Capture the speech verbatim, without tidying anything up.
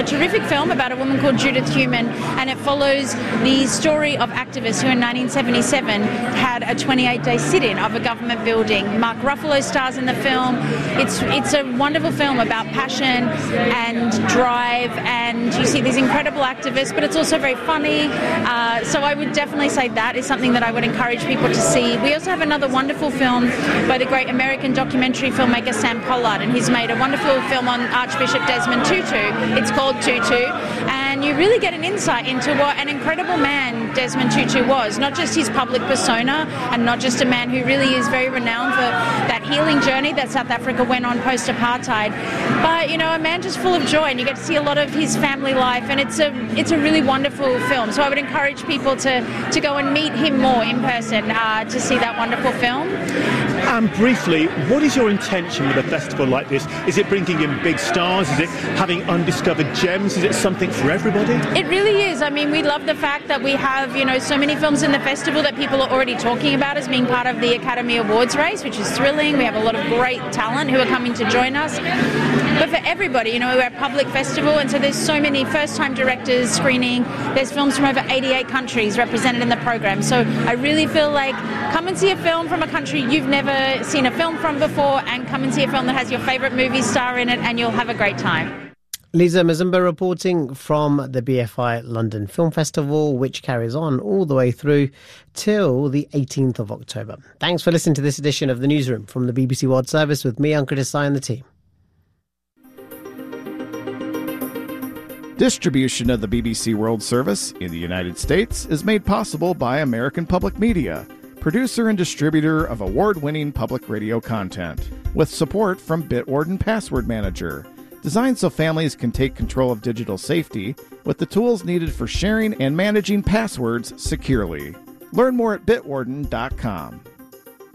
terrific film about a woman called Judith Heumann, and it follows the story of activists who in nineteen seventy-seven had a twenty-eight day sit-in of a government building. Mark Ruffalo stars in the film. It's it's a wonderful film about passion and drive, and you see these incredible activists, but it's also very funny. Uh, so I would definitely say that is something that I would encourage people to see. We also have another wonderful film by the great American documentary filmmaker Sam Pollard, and he's made a wonderful film on Archbishop Desmond Tutu. It's called Tutu, and you really get an insight into what an incredible man Desmond Tutu was. Not just his public persona, and not just a man who really is very renowned for that healing journey that South Africa went on post-apartheid, but you know, a man just full of joy, and you get to see a lot of his family life, and it's a it's a really wonderful film. So I would encourage people to, to go and meet him more in person uh, to see that wonderful film. And briefly, what is your intention with a festival like this? Is it bringing in big stars? Is it having undiscovered gems? Is it something for everybody? It really is. I mean, we love the fact that we have, you know, so many films in the festival that people are already talking about as being part of the Academy Awards race, which is thrilling. We have a lot of great talent who are coming to join us. But for everybody, you know, we're a public festival, and so there's so many first-time directors screening. There's films from over eighty-eight countries represented in the program. So I really feel like come and see a film from a country you've never seen a film from before, and come and see a film that has your favourite movie star in it, and you'll have a great time. Lisa Mazumba reporting from the B F I London Film Festival, which carries on all the way through till the eighteenth of October. Thanks for listening to this edition of The Newsroom from the B B C World Service with me, Ankit Desai, and the team. Distribution of the B B C World Service in the United States is made possible by American Public Media, producer and distributor of award-winning public radio content, with support from Bitwarden Password Manager, designed so families can take control of digital safety with the tools needed for sharing and managing passwords securely. Learn more at bitwarden dot com.